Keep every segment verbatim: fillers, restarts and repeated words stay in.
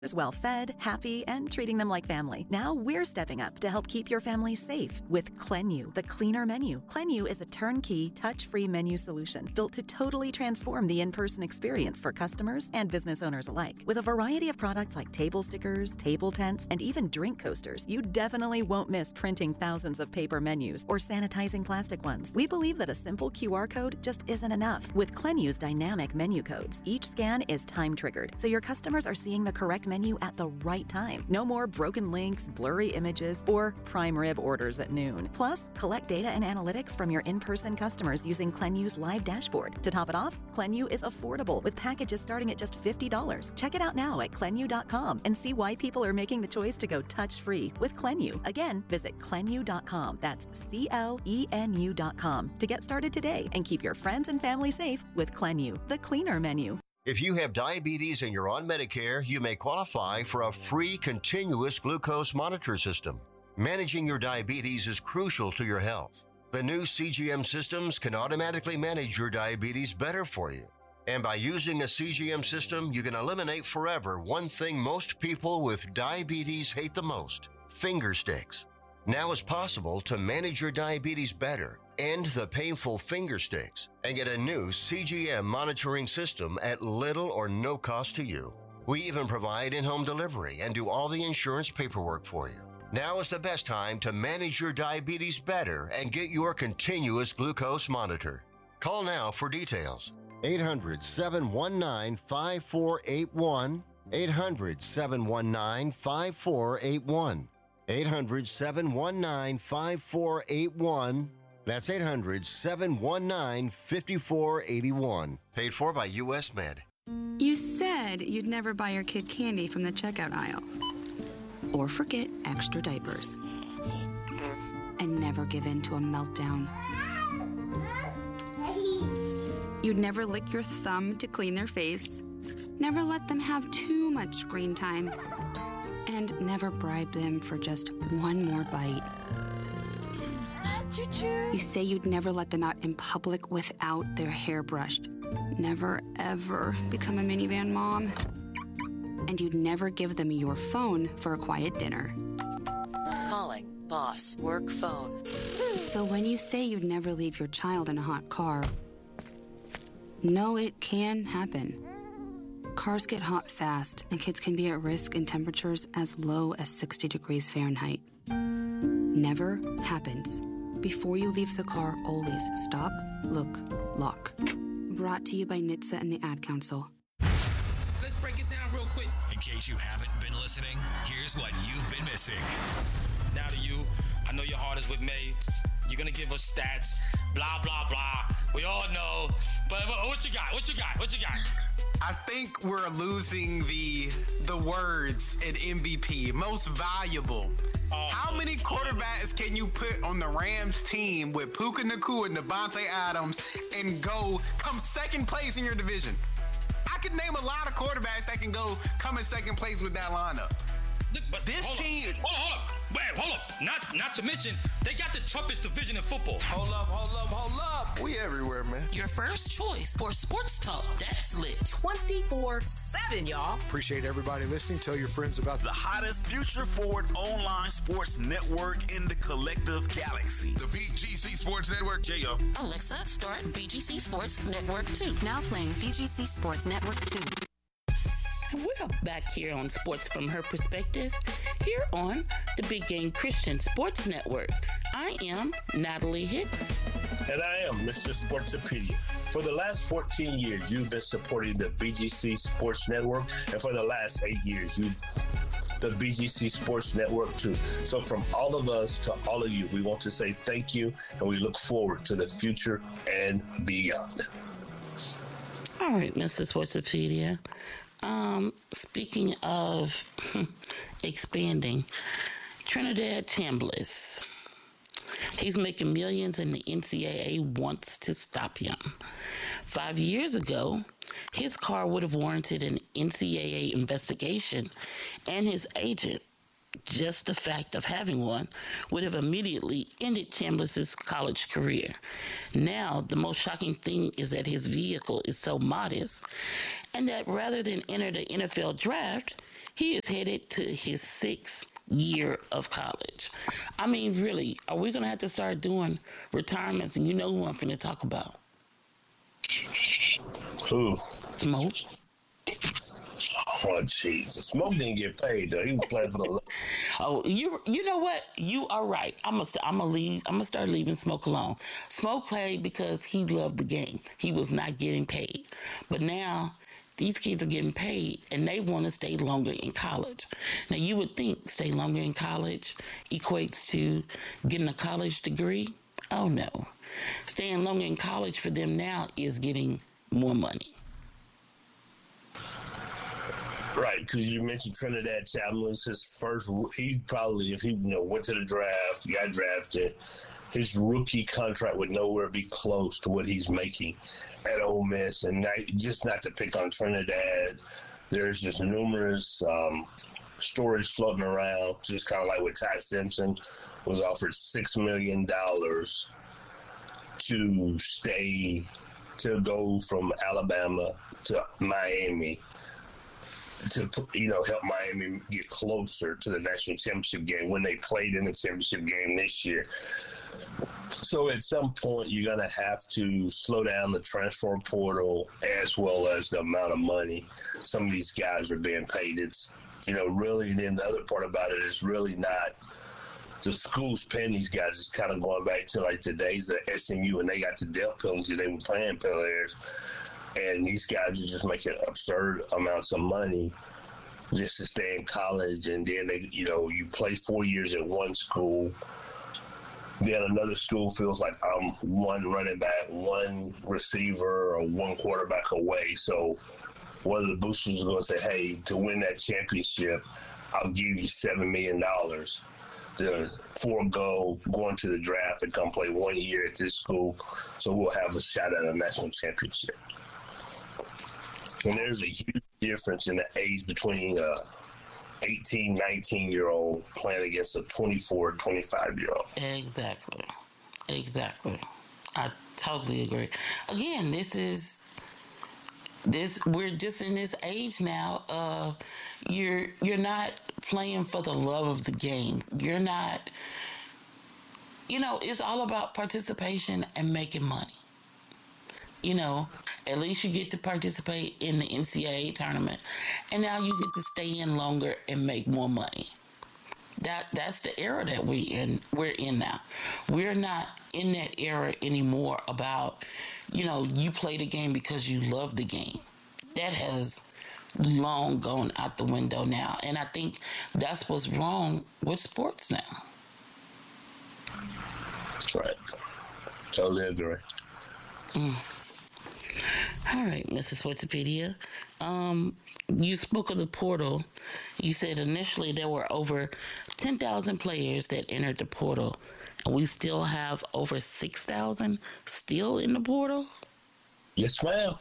well fed, happy, and treating them like family. Now we're stepping up to help keep your family safe with Clenue, the cleaner menu. Clenue is a turnkey, touch-free menu solution built to totally transform the in-person experience for customers and business owners alike. With a variety of products like table stickers, table tents, and even drink coasters, you definitely won't miss printing thousands of paper menus or sanitizing plastic ones. We believe that a simple Q R code just isn't enough. With Clenue's dynamic menu codes, each scan is time-triggered, so your customers are seeing the correct menu at the right time. No more broken links, blurry images, or prime rib orders at noon. Plus, collect data and analytics from your in-person customers using Clenue's live dashboard. To top it off, Clenue is affordable with packages starting at just fifty dollars. Check it out now at clenue dot com and see why people are making the choice to go touch-free with Clenue. Again, visit clenue dot com. That's C L E N U dot com to get started today and keep your friends and family safe with Clenue, the cleaner menu. If you have diabetes and you're on Medicare, you may qualify for a free continuous glucose monitor system. Managing your diabetes is crucial to your health. The new C G M systems can automatically manage your diabetes better for you. And by using a C G M system, you can eliminate forever one thing most people with diabetes hate the most: finger sticks. Now it's possible to manage your diabetes better, end the painful finger sticks, and get a new C G M monitoring system at little or no cost to you. We even provide in-home delivery and do all the insurance paperwork for you. Now is the best time to manage your diabetes better and get your continuous glucose monitor. Call now for details. eight hundred, seven one nine, five four eight one. eight hundred, seven one nine, five four eight one. eight hundred, seven one nine, five four eight one. That's eight hundred, seven one nine, five four eight one. Paid for by U S Med. You said you'd never buy your kid candy from the checkout aisle. Or forget extra diapers. And never give in to a meltdown. You'd never lick your thumb to clean their face. Never let them have too much screen time. And never bribe them for just one more bite. You say you'd never let them out in public without their hair brushed. Never, ever become a minivan mom. And you'd never give them your phone for a quiet dinner. Calling boss work phone. So when you say you'd never leave your child in a hot car, no, it can happen. Cars get hot fast, and kids can be at risk in temperatures as low as sixty degrees Fahrenheit. Never happens. Before you leave the car, always stop, look, lock. Brought to you by N H T S A and the Ad Council. Let's break it down real quick. In case you haven't been listening, here's what you've been missing. Now to you, I know your heart is with May. You're going to give us stats, blah, blah, blah. We all know. But what you got? What you got? What you got? I think we're losing the the words in M V P, most valuable. Oh. How many quarterbacks can you put on the Rams team with Puka Nacua and Devontae Adams and go come second place in your division? I could name a lot of quarterbacks that can go come in second place with that lineup. Look, but this hold team... Up, hold on, hold up. Wait, hold up. Not, not to mention, they got the toughest division in football. Hold up, hold up, hold up. We everywhere, man. Your first choice for sports talk. That's lit. twenty-four seven, y'all. Appreciate everybody listening. Tell your friends about the hottest future-forward online sports network in the collective galaxy. The B G C Sports Network. J O. Alexa, start B G C Sports Network two. Now playing B G C Sports Network two. We're back here on Sports From Her Perspective, here on the Big Game Christian Sports Network. I am Natalie Hicks. And I am Mister Sportsopedia. For the last fourteen years, you've been supporting the B G C Sports Network, and for the last eight years, you the B G C Sports Network too. So from all of us to all of you, we want to say thank you, and we look forward to the future and beyond. All right, Mister Sportsopedia. Um, speaking of expanding, Trinidad Chambliss. He's making millions and the N C double A wants to stop him. Five years ago, his car would have warranted an N C double A investigation, and his agent, just the fact of having one, would have immediately ended Chambliss's college career. Now, the most shocking thing is that his vehicle is so modest, and that rather than enter the N F L draft, He is headed to his sixth year of college. I mean, really, are we going to have to start doing retirements? And you know who I'm finna talk about. Who? Smoke. Oh, jeez. Smoke didn't get paid, though. He was playing for the... Oh, you you know what? You are right. I'm going I'm to leave. I'm going to start leaving Smoke alone. Smoke played because he loved the game. He was not getting paid. But now... these kids are getting paid, and they want to stay longer in college. Now, you would think stay longer in college equates to getting a college degree. Oh, no. Staying longer in college for them now is getting more money. Right, because you mentioned Trinidad Chambers. His first, he probably, if he you know went to the draft, got drafted, his rookie contract would nowhere be close to what he's making at Ole Miss. And not, just not to pick on Trinidad, there's just numerous um, stories floating around, just kind of like with Ty Simpson was offered six million dollars to stay, to go from Alabama to Miami, to, you know, help Miami get closer to the national championship game when they played in the championship game this year. So at some point, you're going to have to slow down the transfer portal as well as the amount of money some of these guys are being paid. It's, you know, really, and then the other part about it is really not the schools paying these guys. It's kind of going back to like the days of S M U, and they got the death penalty. They were playing players, and these guys are just making absurd amounts of money just to stay in college. And then, they, you know, you play four years at one school, then another school feels like I'm one running back, one receiver, or one quarterback away. So one of the boosters are going to say, hey, to win that championship, I'll give you seven million dollars to forego going to the draft and come play one year at this school, so we'll have a shot at a national championship. And there's a huge difference in the age between a eighteen, nineteen-year-old playing against a twenty-four, twenty-five-year-old. Exactly. Exactly. I totally agree. Again, this is this we're just in this age now. Uh, you're you're not playing for the love of the game. You're not. You know, it's all about participation and making money. You know, at least you get to participate in the N C double A tournament, and now you get to stay in longer and make more money. That that's the era that we in we're in now. We're not in that era anymore about, you know, you play the game because you love the game. That has long gone out the window now, and I think that's what's wrong with sports now. Right. Totally agree. Mm. All right, Missus Sportspedia. Um, you spoke of the portal. You said initially there were over ten thousand players that entered the portal, and we still have over six thousand still in the portal? Yes, ma'am.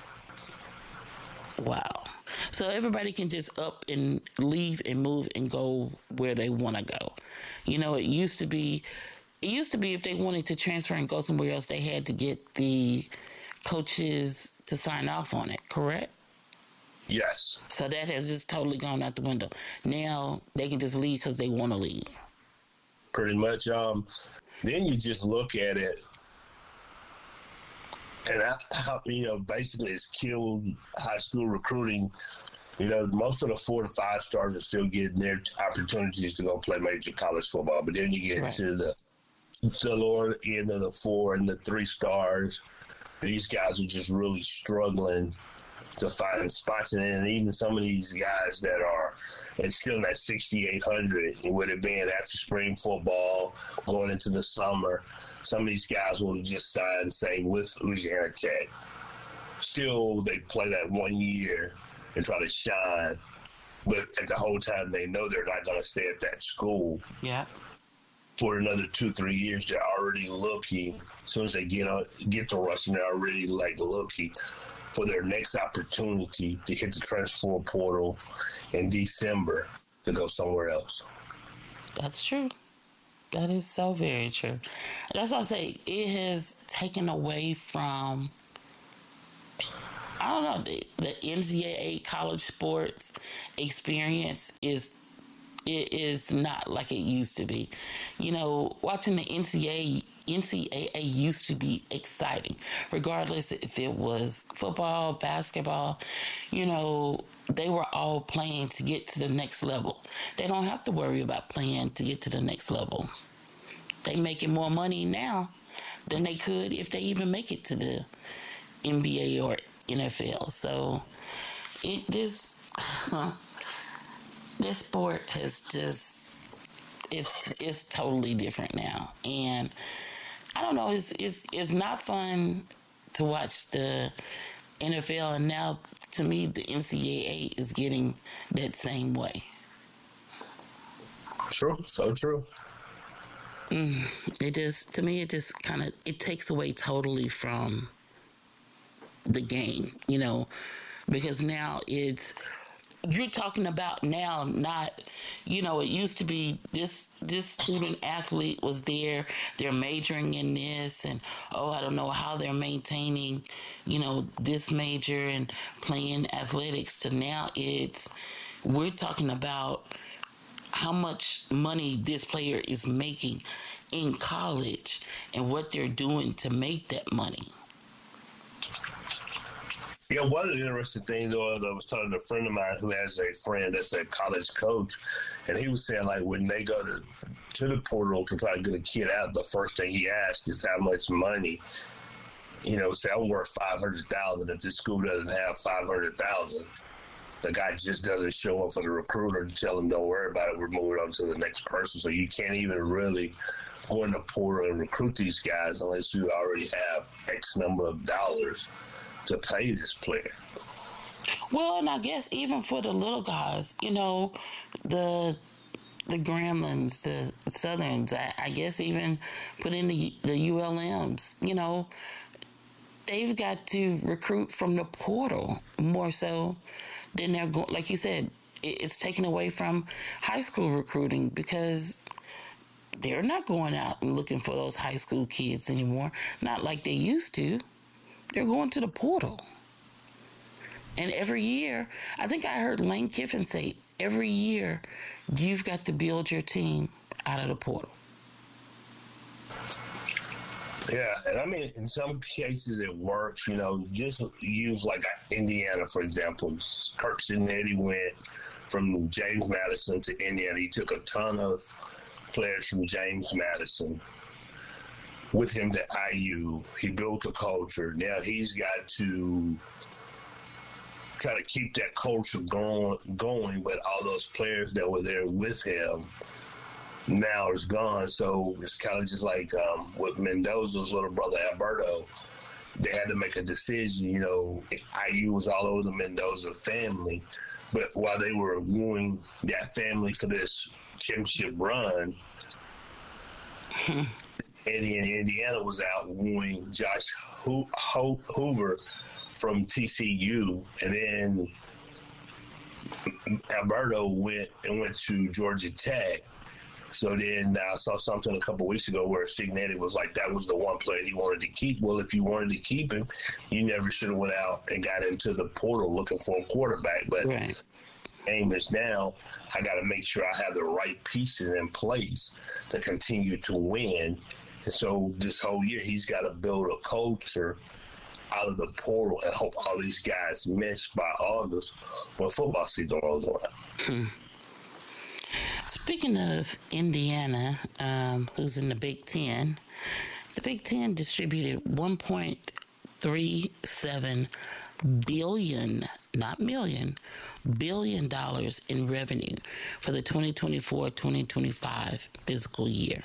Wow. So everybody can just up and leave and move and go where they want to go. You know, it used to be, it used to be if they wanted to transfer and go somewhere else, they had to get the coaches to sign off on it, correct? Yes. So that has just totally gone out the window. Now they can just leave because they want to leave. Pretty much. Um, then you just look at it, and I, you know, basically it's killed high school recruiting. You know, most of the four to five stars are still getting their opportunities to go play major college football, but then you get right to the the lower end of the four and the three stars. These guys are just really struggling to find spots in it. And even some of these guys that are it's still in that sixty-eight hundred, with it being after spring football, going into the summer, some of these guys will just sign, say, with Louisiana Tech. Still, they play that one year and try to shine. But at the whole time, they know they're not going to stay at that school. Yeah. For another two, three years, they're already looking. As soon as they get on, get to Ruston, they're already like looking for their next opportunity to hit the transfer portal in December to go somewhere else. That's true. That is so very true. That's what I say. It has taken away from I don't know, the, the N C double A college sports experience is it is not like it used to be. You know, watching the N C double A, N C double A used to be exciting, regardless if it was football, basketball. You know, they were all playing to get to the next level. They don't have to worry about playing to get to the next level. They making more money now than they could if they even make it to the N B A or N F L. So it this huh, this sport has just it's it's totally different now, and I don't know. It's it's it's not fun to watch the N F L, and now to me the N C double A is getting that same way. True, so true. Mm, it just to me it just kind of it takes away totally from the game, you know, because now it's you're talking about now, not, you know, it used to be this this student athlete was there, they're majoring in this, and oh, I don't know how they're maintaining, you know, this major and playing athletics, to now it's we're talking about how much money this player is making in college and what they're doing to make that money. Yeah, one of the interesting things was I was talking to a friend of mine who has a friend that's a college coach, and he was saying, like, when they go to, to the portal to try to get a kid out, the first thing he asks is how much money. You know, say I'm worth five hundred thousand dollars. If this school doesn't have five hundred thousand dollars, the guy just doesn't show up for the recruiter to tell him, don't worry about it, we're moving on to the next person. So you can't even really go in the portal and recruit these guys unless you already have X number of dollars to pay this player. Well, and I guess even for the little guys, you know, the the Gremlins, the Southerns, I, I guess even put in the, the U L Ms, you know, they've got to recruit from the portal more so than they're going. Like you said, it, it's taken away from high school recruiting because they're not going out and looking for those high school kids anymore, not like they used to. They're going to the portal. And every year, I think I heard Lane Kiffin say, every year, you've got to build your team out of the portal. Yeah, and I mean, in some cases it works, you know, just use like Indiana, for example. Kirk Cincinnati went from James Madison to Indiana. He took a ton of players from James Madison with him to I U. He built a culture. Now he's got to try to keep that culture going, going, but all those players that were there with him now is gone. So it's kind of just like um, with Mendoza's little brother, Alberto. They had to make a decision. You know, I U was all over the Mendoza family, but while they were wooing that family for this championship run, Indiana was out wooing Josh Ho- Ho- Hoover from T C U, and then Alberto went and went to Georgia Tech. So then I saw something a couple weeks ago where Cignetti was like, that was the one player he wanted to keep. Well, if you wanted to keep him, you never should have went out and got into the portal looking for a quarterback. But right. The aim is now, I got to make sure I have the right pieces in place to continue to win. And so this whole year, he's got to build a culture out of the portal and hope all these guys miss by August when football season rolls around. Hmm. Speaking of Indiana, um, who's in the Big Ten, the Big Ten distributed one point three seven billion, not million, billion dollars in revenue for the twenty twenty-four twenty twenty-five fiscal year.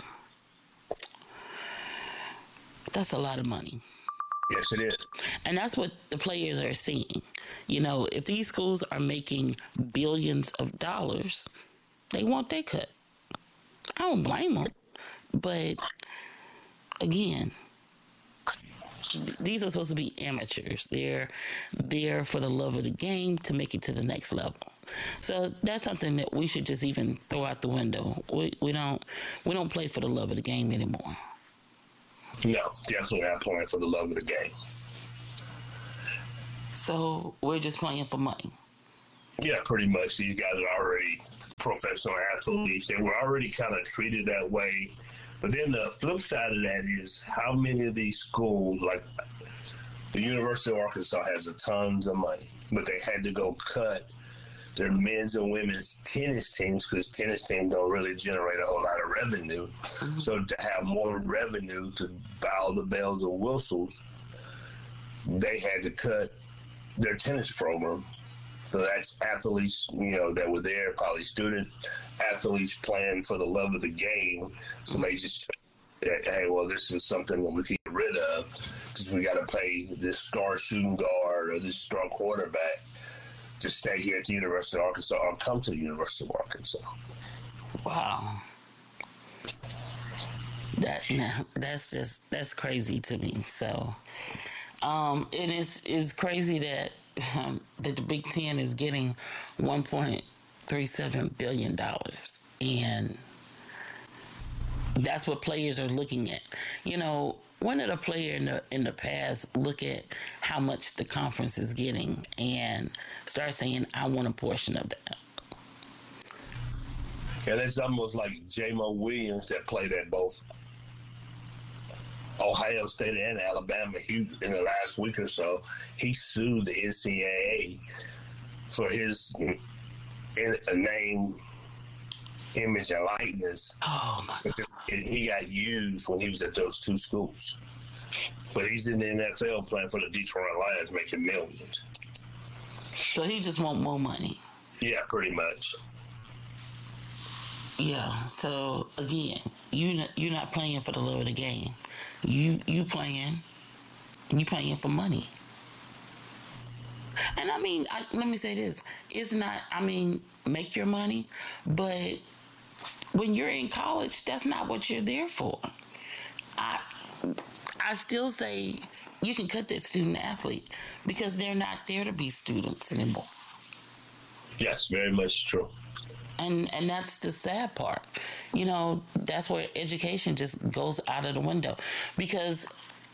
That's a lot of money. Yes, it is. And that's what the players are seeing. You know, if these schools are making billions of dollars, they want their cut. I don't blame them. But, again, these are supposed to be amateurs. They're there for the love of the game to make it to the next level. So that's something that we should just even throw out the window. We, we don't we don't play for the love of the game anymore. No, definitely not playing for the love of the game. So we're just playing for money. Yeah, pretty much. These guys are already professional athletes. They were already kind of treated that way. But then the flip side of that is how many of these schools, like the University of Arkansas has a tons of money, but they had to go cut their men's and women's tennis teams because tennis teams don't really generate a whole lot of revenue. Mm-hmm. So to have more revenue to buy all the bells and whistles, they had to cut their tennis program. So that's athletes, you know, that were there, probably student athletes playing for the love of the game. So they just, hey, well, this is something that we can get rid of because we got to pay this star shooting guard or this star quarterback to stay here at the University of Arkansas or come to the University of Arkansas. Wow. That now that's just that's crazy to me. So um it is is crazy that um, that the Big Ten is getting one point three seven billion dollars, and that's what players are looking at. You know, when did a player in the in the past look at how much the conference is getting and start saying, I want a portion of that? And it's almost like J-Mo Williams that played at both Ohio State and Alabama. He, in the last week or so, he sued the N C double A for his in, a name, image, and likeness. Oh, my God. And he got used when he was at those two schools. But he's in the N F L playing for the Detroit Lions, making millions. So he just want more money. Yeah, pretty much. Yeah. So again, you not, you're not playing for the love of the game. You you playing, you playing for money. And I mean, I, let me say this: it's not. I mean, make your money, but when you're in college, that's not what you're there for. I I still say you can cut that student athlete because they're not there to be students anymore. Yes, very much true. And and that's the sad part. You know, that's where education just goes out of the window. Because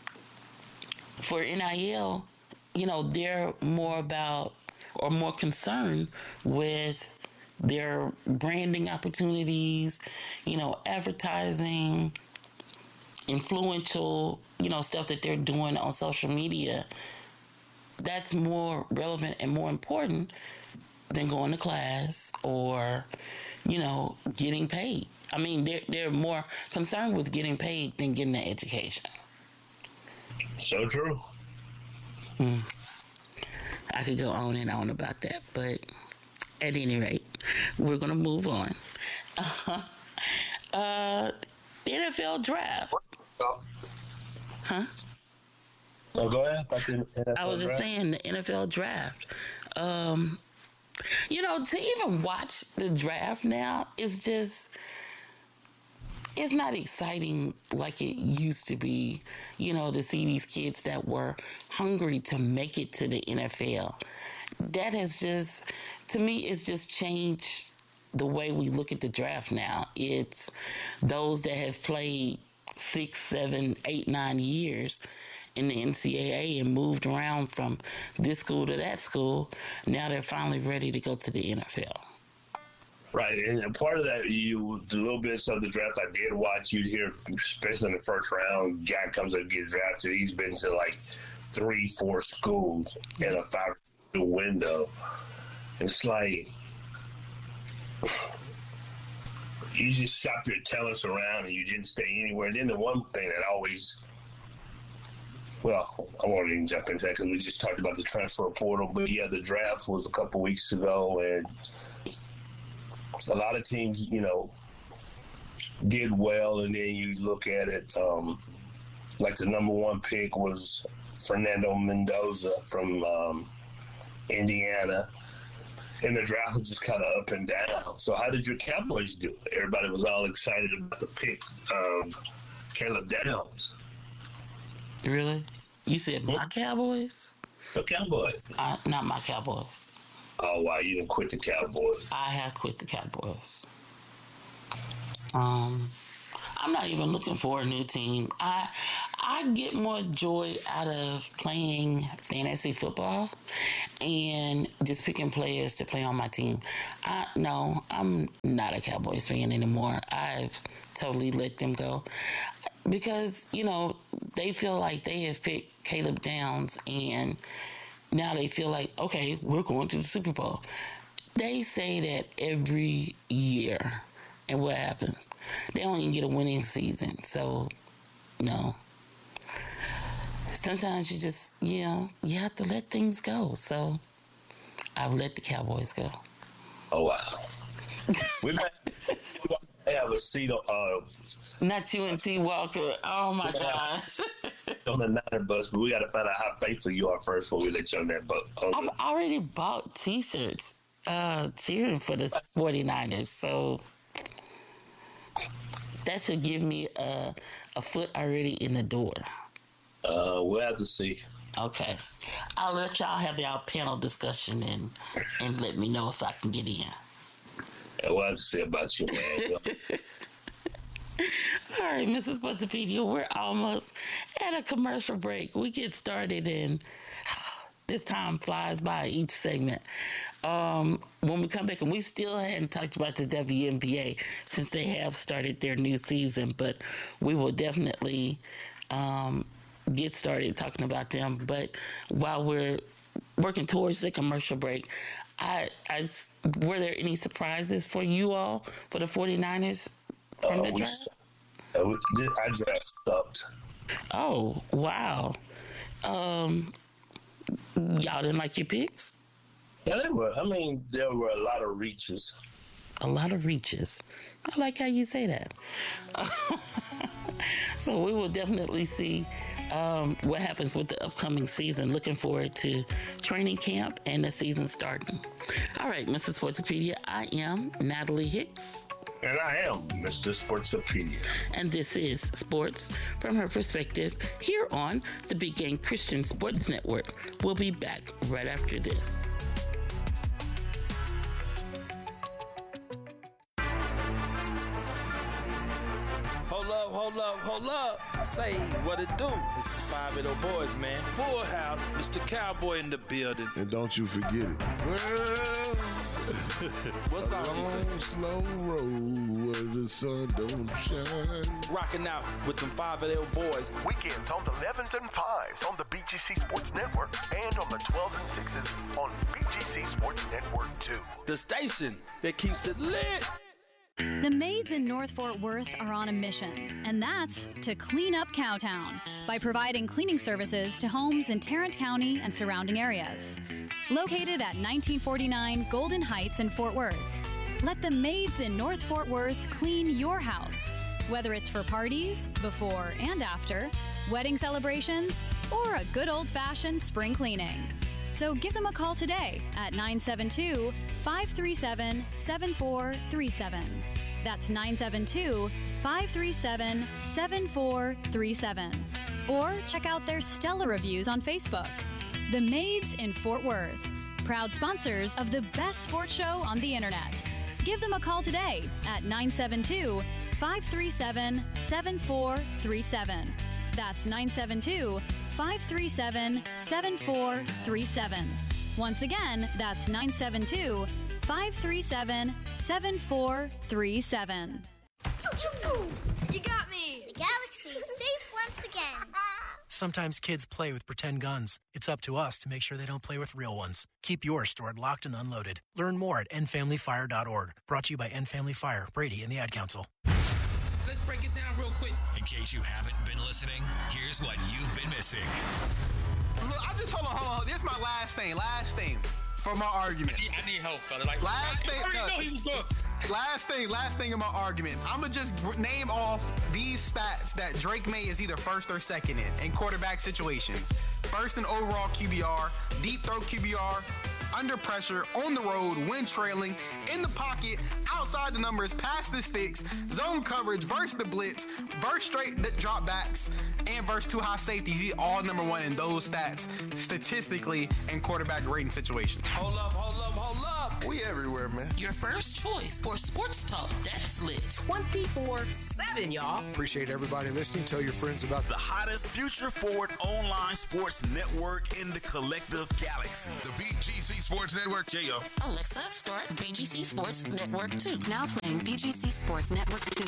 for N I L, you know, they're more about or more concerned with their branding opportunities, you know, advertising, influential, you know, stuff that they're doing on social media. That's more relevant and more important than going to class or, you know, getting paid. I mean, they're, they're more concerned with getting paid than getting an education. So true. Hmm. I could go on and on about that, but at any rate, we're going to move on. Uh, uh, the N F L draft. Huh? Oh, go ahead. I, N F L I was just draft. saying the N F L draft. Um, you know, to even watch the draft now is just, it's not exciting like it used to be, you know, to see these kids that were hungry to make it to the N F L. That has just, to me, it's just changed the way we look at the draft now. It's those that have played six, seven, eight, nine years in the N C double A and moved around from this school to that school. Now they're finally ready to go to the N F L. Right, and part of that, you the little bits of the draft I did watch, you'd hear, especially in the first round, guy comes up and gets drafted. He's been to like three, four schools in a five window. It's like you just shop your talents around and you didn't stay anywhere. Then the one thing that always, well, I won't even jump into that because we just talked about the transfer portal. But yeah, the draft was a couple weeks ago, and a lot of teams, you know, did well, and then you look at it, um, like the number one pick was Fernando Mendoza from um, Indiana, and the draft was just kind of up and down. So how did your Cowboys do? Everybody was all excited about the pick of Caleb Downs. Really? You said my Cowboys? The Cowboys. Uh, not my Cowboys. Oh, wow, you didn't quit the Cowboys. I have quit the Cowboys. Um, I'm not even looking for a new team. I I get more joy out of playing fantasy football and just picking players to play on my team. I no, I'm not a Cowboys fan anymore. I've totally let them go because, you know, they feel like they have picked Caleb Downs and now they feel like, okay, we're going to the Super Bowl. They say that every year. And what happens? They don't even get a winning season. So, no. Sometimes you just, you know, you have to let things go. So, I've let the Cowboys go. Oh, wow. we have a seat on... Uh, Not you and T. Walker. Oh, my gosh. on the Niner bus, but we got to find out how faithful you are first before we let you on that bus. Okay. I've already bought T-shirts uh, cheering for the forty-niners. So... that should give me a, a foot already in the door. Uh, we'll have to see. Okay. I'll let y'all have y'all panel discussion and and let me know if I can get in. Yeah, we'll have to see about you, man. All right, Missus Sportspedia, we're almost at a commercial break. We get started and this time flies by each segment. Um, when we come back, and we still hadn't talked about the W N B A since they have started their new season, but we will definitely um, get started talking about them. But while we're working towards the commercial break, I, I were there any surprises for you all for the forty-niners from uh, the we, draft? Uh, we, I draft stopped. Oh, wow. Um, y'all didn't like your picks? Yeah, they were. I mean, there were a lot of reaches. A lot of reaches. I like how you say that. So we will definitely see um, what happens with the upcoming season. Looking forward to training camp and the season starting. All right, Missus Sportspedia, I am Natalie Hicks. And I am Mister Sportspedia. And this is Sports from Her Perspective here on the Big Game Christian Sports Network. We'll be back right after this. Hold up, hold up. Say what it do. It's the Five Little Boys, man. Full house, Mister Cowboy in the building. And don't you forget it. Well, what's up? Long, slow road where the sun don't shine. Rocking out with them Five Little Boys. Weekends on the elevens and fives on the B G C Sports Network and on the twelves and sixes on B G C Sports Network two. The station that keeps it lit. The maids in North Fort Worth are on a mission, and that's to clean up Cowtown by providing cleaning services to homes in Tarrant County and surrounding areas. Located at nineteen forty-nine Golden Heights in Fort Worth, let the maids in North Fort Worth clean your house, whether it's for parties, before and after, wedding celebrations, or a good old-fashioned spring cleaning. So give them a call today at nine seven two, five three seven, seven four three seven. That's nine seven two, five three seven, seven four three seven. Or check out their stellar reviews on Facebook. The Maids in Fort Worth, proud sponsors of the best sports show on the internet. Give them a call today at nine seven two, five three seven, seven four three seven. That's nine seven two, five three seven, seven four three seven. Once again, that's nine seven two, five three seven, seven four three seven. You got me! The galaxy is safe once again. Sometimes kids play with pretend guns. It's up to us to make sure they don't play with real ones. Keep yours stored locked and unloaded. Learn more at end family fire dot org. Brought to you by End Family Fire, Brady, and the Ad Council. Let's break it down real quick. In case you haven't been listening, here's what you've been missing. Look, I just, hold on, hold on. This is my last thing, last thing for my argument. I need, I need help, fella. Like, last I, thing. I already know he was going. Last thing, last thing in my argument. I'm going to just name off these stats that Drake May is either first or second in, in quarterback situations. First in overall Q B R, deep throw Q B R, under pressure, on the road, when trailing, in the pocket, outside the numbers, past the sticks, zone coverage, versus the blitz, versus straight drop backs, and versus two high safeties. He's all number one in those stats statistically in quarterback rating situations. Hold up, hold up, hold up. We everywhere, man. Your first choice for sports talk that's lit twenty-four seven, y'all. Appreciate everybody listening. Tell your friends about the hottest future forward online sports network in the collective galaxy. The B G C Sports Network. Yeah, yo. Alexa, start B G C Sports Network two. Now playing B G C Sports Network two.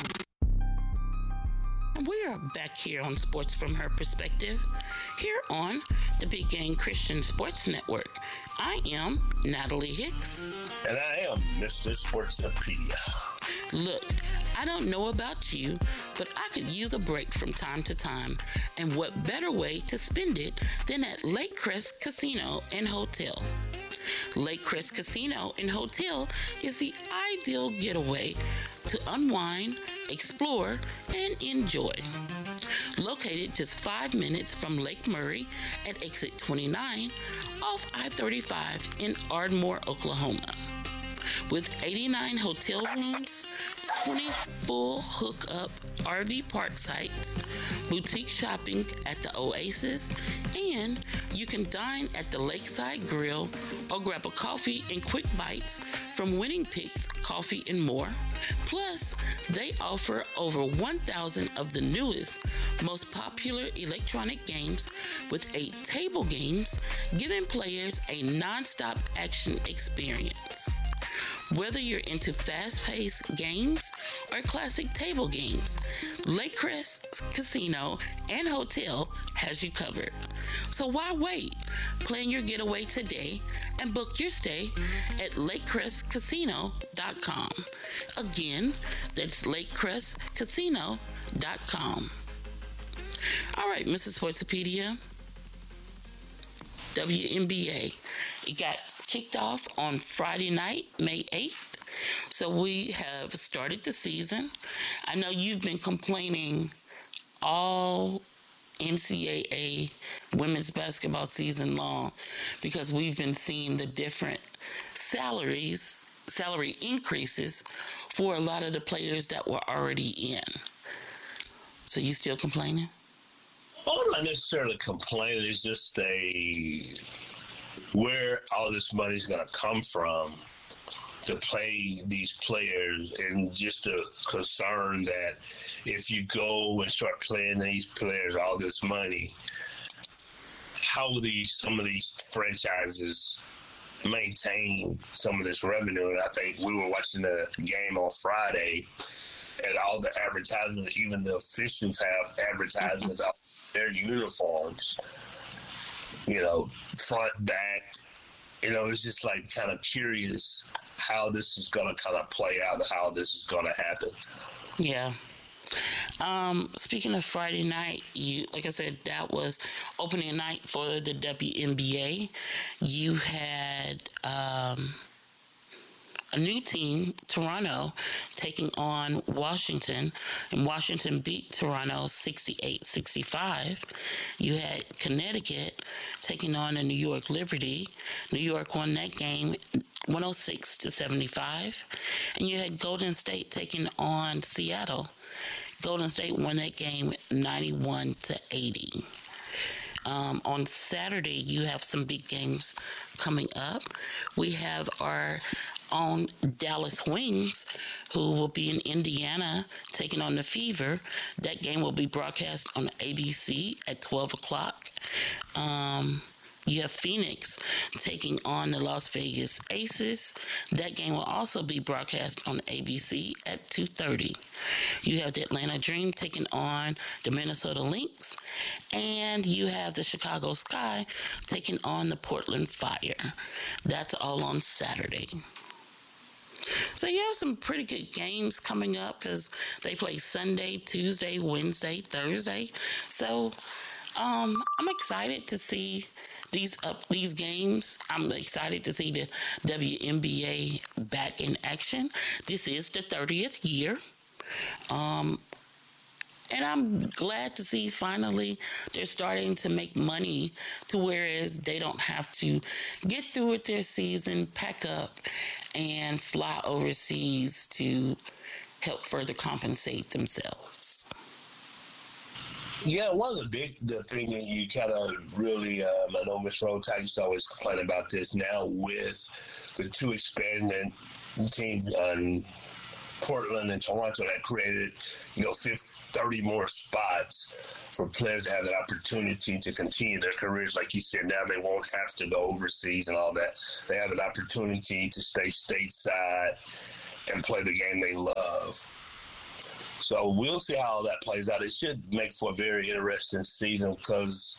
We are back here on Sports From Her Perspective, here on the Big Game Christian Sports Network. I am Natalie Hicks. And I am Mister Sportsopedia. Look, I don't know about you, but I could use a break from time to time. And what better way to spend it than at Lake Crest Casino and Hotel? Lake Crest Casino and Hotel is the ideal getaway to unwind, explore, and enjoy. Located just five minutes from Lake Murray at exit twenty-nine off I thirty-five in Ardmore, Oklahoma. With eighty-nine hotel rooms, twenty full hookup R V park sites, boutique shopping at the Oasis, and you can dine at the Lakeside Grill or grab a coffee and quick bites from Winning Picks Coffee and More. Plus, they offer over one thousand of the newest, most popular electronic games with eight table games, giving players a non-stop action experience. Whether you're into fast-paced games or classic table games, Lake Crest Casino and Hotel has you covered. So why wait? Plan your getaway today and book your stay at lake crest casino dot com. Again, that's lake crest casino dot com. All right, Missus Sportsopedia. W N B A. It got kicked off on Friday night, May eighth. So we have started the season. I know you've been complaining all N C double A women's basketball season long because we've been seeing the different salaries, salary increases for a lot of the players that were already in. So you still complaining? Well, I'm not necessarily complaining. It's just a where all this money's going to come from to play these players, and just a concern that if you go and start playing these players all this money, how will these some of these franchises maintain some of this revenue? And I think we were watching the game on Friday, and all the advertisements, even the officials have advertisements on their uniforms, you know, front, back. You know, it's just like kind of curious how this is going to kind of play out and how this is going to happen. Yeah. Um, speaking of Friday night, you like I said, that was opening night for the W N B A. You had um, a new team, Toronto, taking on Washington, and Washington beat Toronto sixty-eight sixty-five. You had Connecticut taking on the New York Liberty. New York won that game one oh six to seventy-five. And you had Golden State taking on Seattle. Golden State won that game ninety-one to eighty. Um, on Saturday, you have some big games coming up. We have our own Dallas Wings, who will be in Indiana taking on the Fever. That game will be broadcast on A B C at twelve o'clock. Um, you have Phoenix taking on the Las Vegas Aces. That game will also be broadcast on A B C at two thirty. You have the Atlanta Dream taking on the Minnesota Lynx. And you have the Chicago Sky taking on the Portland Fire. That's all on Saturday. So you have some pretty good games coming up because they play Sunday, Tuesday, Wednesday, Thursday. So um, I'm excited to see these up these games. I'm excited to see the W N B A back in action. This is the thirtieth year. Um, and I'm glad to see finally they're starting to make money to whereas they don't have to get through with their season, pack up, and fly overseas to help further compensate themselves. Yeah, one of the big the thing that you kind of really, um, I know Miss Rotag used to always complain about this. Now with the two expanding teams in Portland and Toronto, that created, you know, thirty more spots for players to have an opportunity to continue their careers. Like you said, now they won't have to go overseas and all that. They have an opportunity to stay stateside and play the game they love. So we'll see how all that plays out. It should make for a very interesting season because,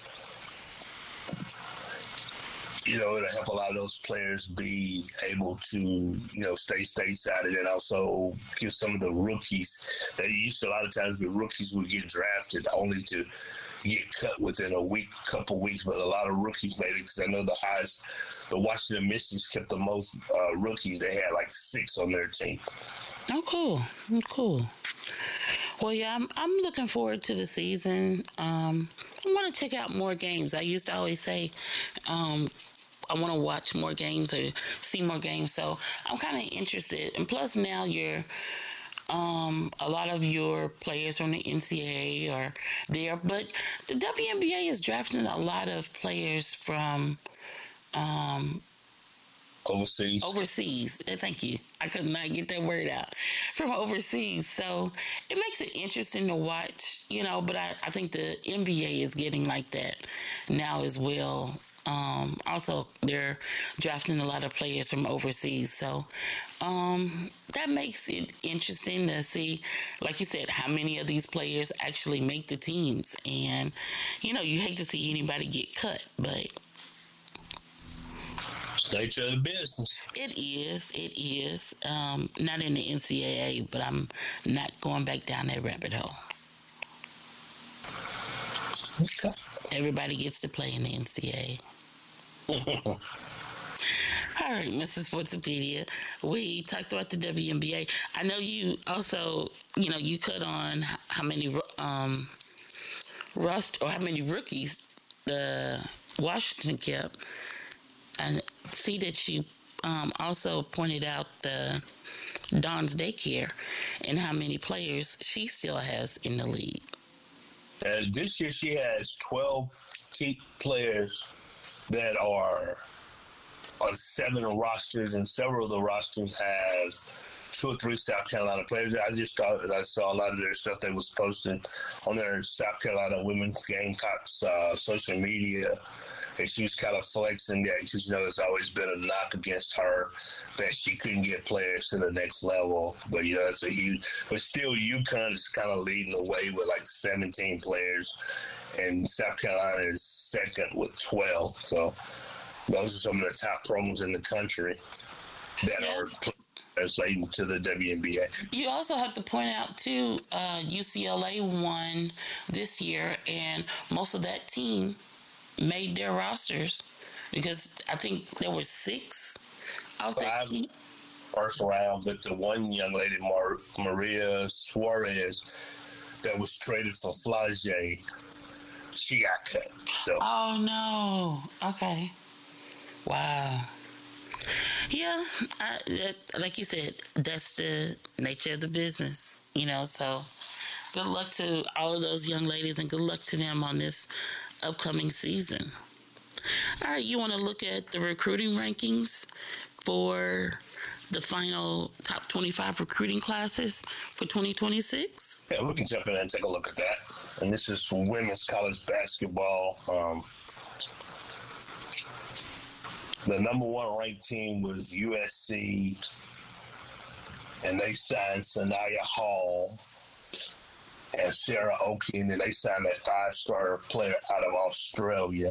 you know, it'll help a lot of those players be able to, you know, stay stateside, and then also give some of the rookies that used to, a lot of times the rookies would get drafted only to get cut within a week, couple weeks, but a lot of rookies made it because I know the highest, the Washington Mystics kept the most uh, rookies. They had like six on their team. Oh, cool. Oh, cool. Well, yeah, I'm, I'm looking forward to the season. Um, I want to check out more games. I used to always say um, I want to watch more games or see more games. So I'm kind of interested. And plus now you're, um, a lot of your players from the N C double A are there. But the W N B A is drafting a lot of players from um, Overseas. Overseas. Thank you. I could not get that word out. From overseas. So it makes it interesting to watch, you know, but I, I think the N B A is getting like that now as well. Um, also, they're drafting a lot of players from overseas. So um, that makes it interesting to see, like you said, how many of these players actually make the teams. And, you know, you hate to see anybody get cut, but it's the nature of the business. It is. It is. Um, not in the N C double A, but I'm not going back down that rabbit hole. Okay. Everybody gets to play in the N C double A. All right, Missus Sportsopedia. We talked about the W N B A. I know you also, you know, you cut on how many um, rust or how many rookies the Washington kept. I see that you um, also pointed out the Dawn's Daycare and how many players she still has in the league. Uh, this year she has twelve key players that are on seven rosters, and several of the rosters have two or three South Carolina players. I just thought I saw a lot of their stuff they was posting on their South Carolina Women's Gamecocks uh, social media. And she was kind of flexing that because, you know, there's always been a knock against her that she couldn't get players to the next level. But, you know, it's a huge – but still, UConn is kind of leading the way with like seventeen players. And South Carolina is second with twelve. So those are some of the top programs in the country that yeah. are translating to the W N B A. You also have to point out, too, uh, U C L A won this year, and most of that team – made their rosters because I think there were six out there. First round, but the one young lady, Mar- Maria Suarez, that was traded for Flage, she got cut. So. Oh no! Okay. Wow. Yeah, I, that, like you said, that's the nature of the business, you know. So, good luck to all of those young ladies, and good luck to them on this upcoming season. All right, you want to look at the recruiting rankings for the final top twenty-five recruiting classes for twenty twenty-six? Yeah, we can jump in and take a look at that. And this is for women's college basketball. Um, the number one ranked team was U S C, and they signed Sanaya Hall and Sarah Okin, and they signed that five-star player out of Australia.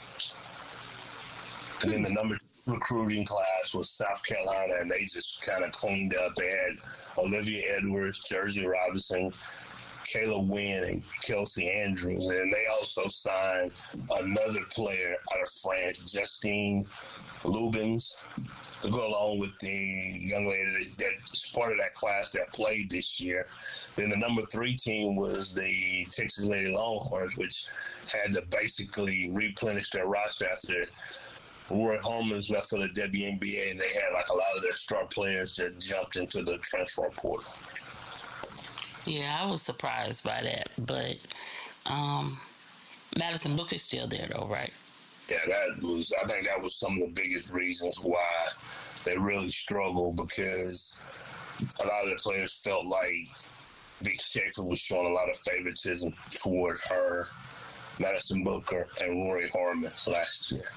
And then the number two recruiting class was South Carolina, and they just kind of cleaned up. They had Olivia Edwards, Jersey Robinson, Kayla Wynn, and Kelsey Andrews. And they also signed another player out of France, Justine Lubens, to go along with the young lady that's part of that class that played this year. Then the number three team was the Texas Lady Longhorns, which had to basically replenish their roster after Roy Holman's left for the W N B A, and they had like a lot of their star players that jumped into the transfer portal. Yeah, I was surprised by that, but Um, Madison Booker's still there, though, right? Yeah, that was. I think that was some of the biggest reasons why they really struggled, because a lot of the players felt like Vic Schaefer was showing a lot of favoritism toward her, Madison Booker, and Rory Harmon last year.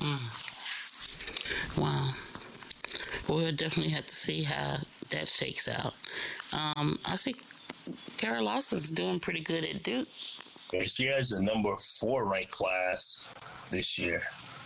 Mm. Wow. We'll definitely have to see how that shakes out. Um, I see Kara Lawson's doing pretty good at Duke. And she has the number four ranked class this year.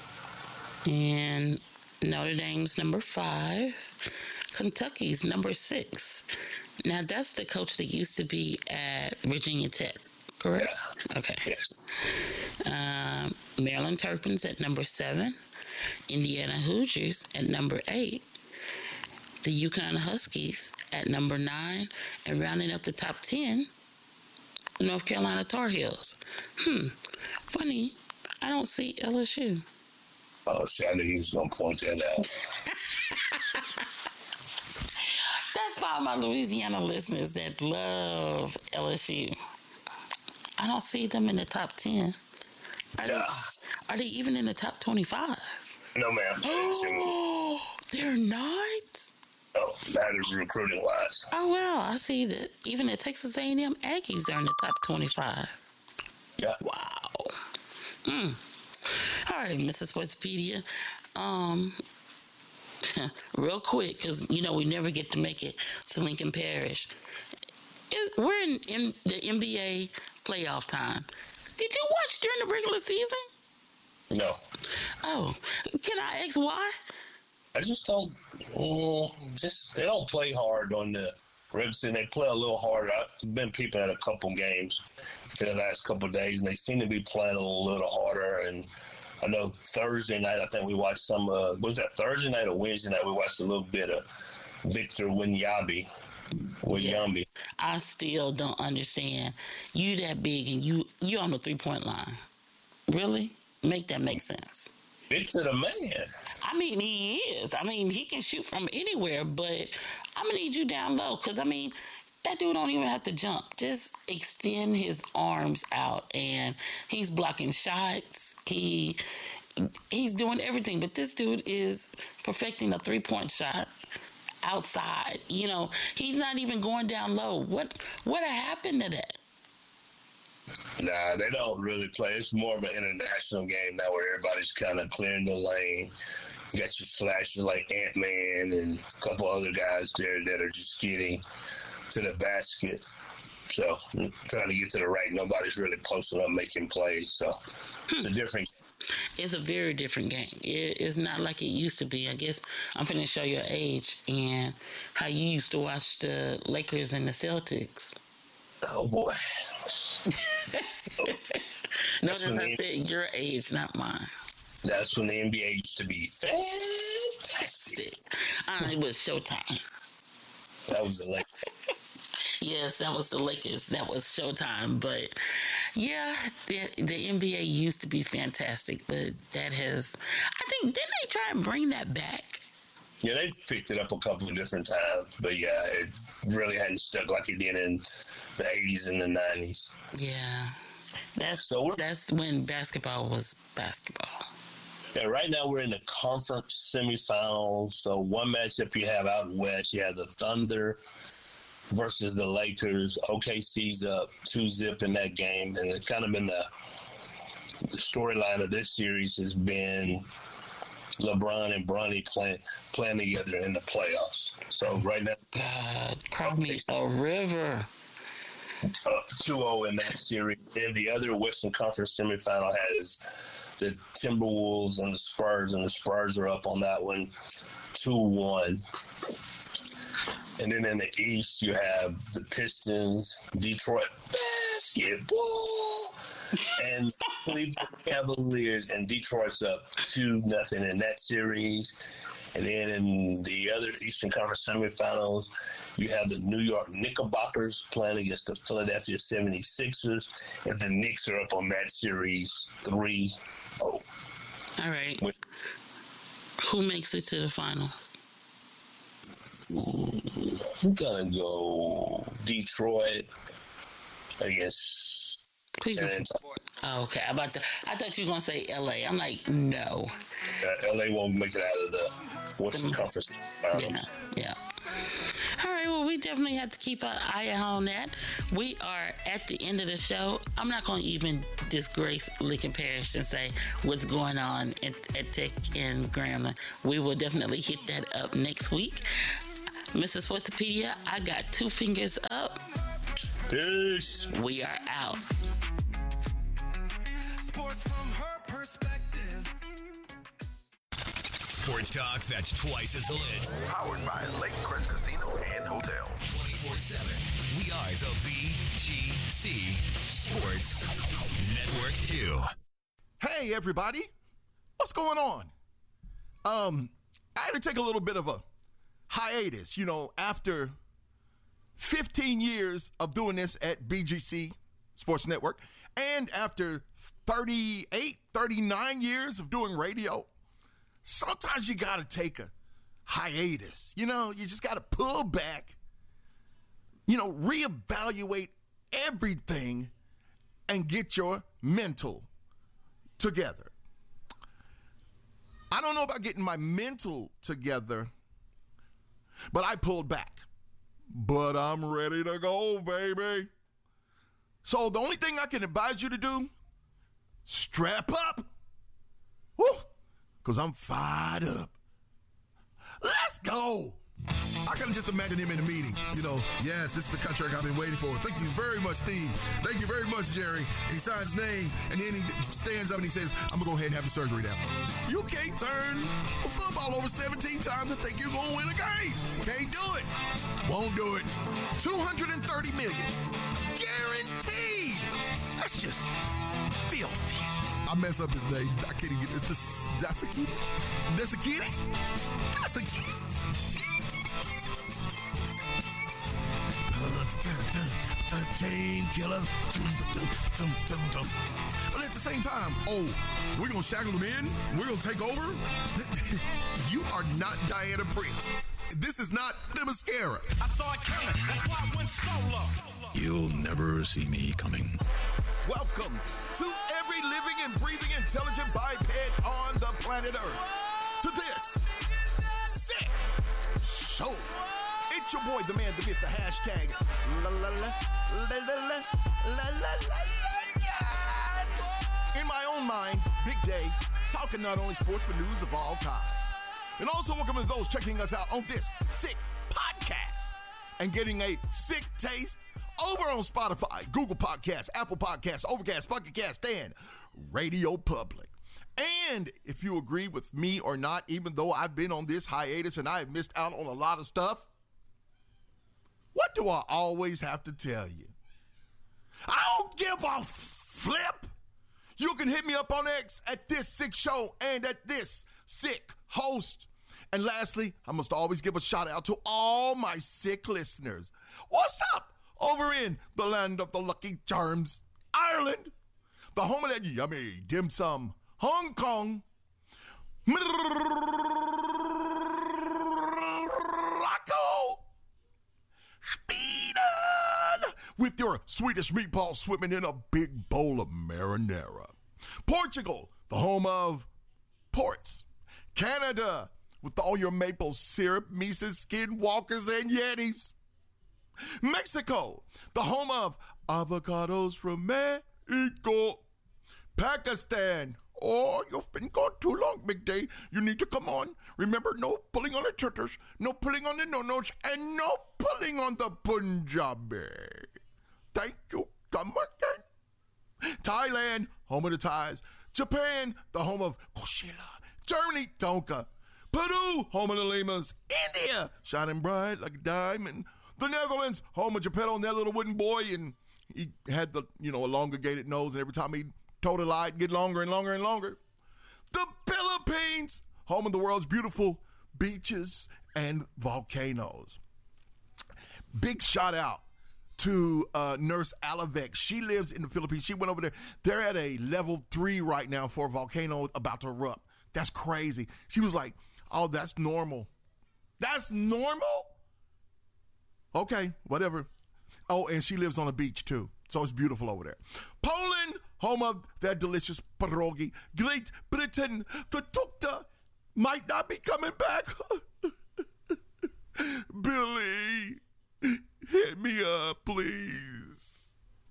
And Notre Dame's number five. Kentucky's number six. Now, that's the coach that used to be at Virginia Tech, correct? Yeah. Okay. Yes. Um, Maryland Terrapins at number seven. Indiana Hoosiers at number eight. The UConn Huskies at number nine. And rounding up the top ten, North Carolina Tar Heels. Hmm. Funny, I don't see L S U. Oh, see, I knew he was going to point that out. That's for all my Louisiana listeners that love L S U. I don't see them in the top ten. Are, yeah. they, are they even in the top twenty-five? No, ma'am. Oh, they're not? No, that is recruiting-wise. Oh, wow. I see that even the Texas A and M Aggies are in the top twenty-five. Yeah. Wow. Mm. All right, Missus Sportspedia. Um, real quick, because, you know, we never get to make it to Lincoln Parish. Is, we're in, in the N B A playoff time. Did you watch during the regular season? No. Oh, can I ask why? I just don't, um, just, they don't play hard on the regular season. They play a little harder. I've been peeping at a couple games in the last couple of days, and they seem to be playing a little harder. And I know Thursday night, I think we watched some, uh, was that Thursday night or Wednesday night? We watched a little bit of Victor Wembanyama. Wembanyama. I still don't understand. You that big and you you on the three-point line. Really? Make that make sense. Victor the man. I mean, he is. I mean, he can shoot from anywhere, but I'm going to need you down low because, I mean, that dude don't even have to jump. Just extend his arms out, and he's blocking shots. He He's doing everything, but this dude is perfecting a three-point shot outside. You know, he's not even going down low. What what happened to that? Nah, they don't really play. It's more of an international game now where everybody's kind of clearing the lane. You got your slashers like Ant-Man and a couple other guys there that are just getting to the basket. So, trying to get to the rack. Nobody's really posting up making plays. So, it's a different It's a very different game. It, it's not like it used to be. I guess I'm finna show your age and how you used to watch the Lakers and the Celtics. Oh, boy. Notice I said your age, not mine. That's when the N B A used to be fantastic. Uh, it was Showtime. That was the Lakers. Yes, that was the Lakers. That was Showtime. But, yeah, the, the N B A used to be fantastic, but that has... I think, didn't they try and bring that back? Yeah, they've picked it up a couple of different times, but yeah, it really hadn't stuck like it did in the eighties and the nineties. Yeah, that's so that's when basketball was basketball. Yeah, right now we're in the conference semifinals. So one matchup you have out west, you have the Thunder versus the Lakers. O K C's up two zip in that game, and it's kind of been the, the storyline of this series has been LeBron and Bronny playing playing together in the playoffs. So right now, God, cry me a river. Up two oh in that series. And the other Western Conference semifinal has the Timberwolves and the Spurs, and the Spurs are up on that one two one. And then in the East, you have the Pistons, Detroit basketball, and Cleveland Cavaliers, and Detroit's up two nothing in that series. And then in the other Eastern Conference semifinals, you have the New York Knickerbockers playing against the Philadelphia seventy-sixers, and the Knicks are up on that series three oh. All right. With- Who makes it to the finals? I'm gonna go Detroit against Please don't. Oh, okay. I'm about to, I thought you were going to say L A. I'm like, no. Uh, L A won't make it out of the Western Conference. Yeah. Yeah. All right, well, we definitely have to keep an eye on that. We are at the end of the show. I'm not going to even disgrace Lincoln Parish and say what's going on at, at Tech and Grambling. We will definitely hit that up next week. Missus Sportsopedia, I got two fingers up. Peace. We are out. Sports from her perspective. Sports talk that's twice as lit. Powered by Lake Crest Casino and Hotel. twenty-four seven. We are the B G C Sports Network two. Hey, everybody. What's going on? Um, I had to take a little bit of a hiatus, you know, after fifteen years of doing this at B G C Sports Network, and after thirty-eight, thirty-nine years of doing radio. Sometimes you got to take a hiatus. You know, you just got to pull back, you know, reevaluate everything and get your mental together. I don't know about getting my mental together, but I pulled back. But I'm ready to go, baby. So the only thing I can advise you to do, strap up. Woo! Because I'm fired up. Let's go. I can just imagine him in a meeting. You know, yes, this is the contract I've been waiting for. Thank you very much, Steve. Thank you very much, Jerry. And he signs his name, and then he stands up and he says, I'm going to go ahead and have the surgery now. You can't turn a football over seventeen times and think you're going to win a game. Can't do it. Won't do it. two hundred thirty million dollars. Guaranteed. That's just filthy. I mess up his name. I can't even get it. It's the Dasakiti? Dasakiti? Dasakiti? Team killer. But at the same time, oh, we're going to shackle them in? We're going to take over? You are not Diana Prince. This is not the mascara. I saw it coming. That's why I went solo. You'll never see me coming. Welcome to every living and breathing intelligent biped on the planet Earth. To this sick show. It's your boy, the man, the myth, the hashtag. La la la la la la la la la. In my own mind, big day, talking not only sports but news of all kinds. And also welcome to those checking us out on this sick podcast and getting a sick taste over on Spotify, Google Podcasts, Apple Podcasts, Overcast, Pocket Cast, and Radio Public. And if you agree with me or not, even though I've been on this hiatus and I've missed out on a lot of stuff, what do I always have to tell you? I don't give a flip. You can hit me up on X at This Sick Show and at This Sick Host. And lastly, I must always give a shout out to all my sick listeners. What's up over in the land of the Lucky Charms, Ireland, the home of that yummy dim sum, Hong Kong, Morocco, Sweden, with your Swedish meatballs swimming in a big bowl of marinara. Portugal, the home of ports. Canada, with all your maple syrup, Mises, Skinwalkers, and Yetis. Mexico, the home of avocados from Mexico. Pakistan, oh, you've been gone too long, Big Day. You need to come on. Remember, no pulling on the tutters, no pulling on the no-nos, and no pulling on the Punjabi. Thank you. Come again. Thailand, home of the Thais. Japan, the home of Coachella. Germany, Tonka. Peru, home of the Limas. India, shining bright like a diamond. The Netherlands, home of Geppetto and that little wooden boy, and he had the, you know, elongated nose, and every time he told a lie, it'd get longer and longer and longer. The Philippines, home of the world's beautiful beaches and volcanoes. Big shout out to uh, Nurse Alavec. She lives in the Philippines. She went over there. They're at a level three right now for a volcano about to erupt. That's crazy. She was like, oh, that's normal. That's normal? Okay, whatever. Oh, and she lives on a beach too. So it's beautiful over there. Poland. home of their delicious pierogi. Great Britain, the Tukta might not be coming back. Billy, hit me up, please.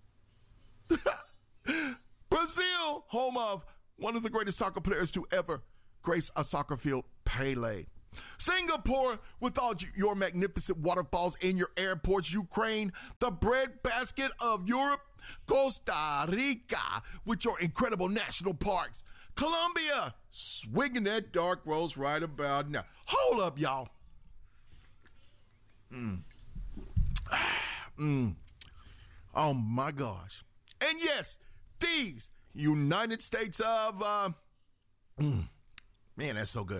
Brazil, home of one of the greatest soccer players to ever grace a soccer field, Pele. Singapore, with all your magnificent waterfalls in your airports. Ukraine, the breadbasket of Europe. Costa Rica, with your incredible national parks. Colombia, swinging that dark rose right about now. Hold up, y'all. Mm. mm. Oh, my gosh. And yes, these United States of, uh, mm, man, that's so good.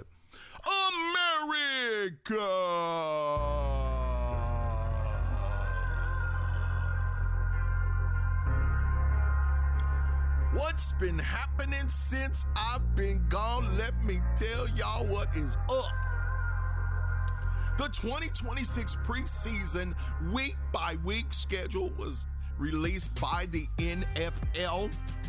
America! What's been happening since I've been gone? Let me tell y'all what is up. The twenty twenty-six preseason week-by-week schedule was released by the N F L.